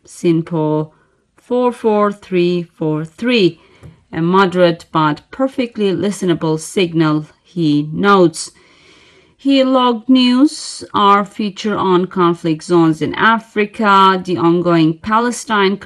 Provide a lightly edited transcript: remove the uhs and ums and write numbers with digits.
SINPO 44343. A moderate but perfectly listenable signal, he notes. He logged news, our feature on conflict zones in Africa, the ongoing Palestine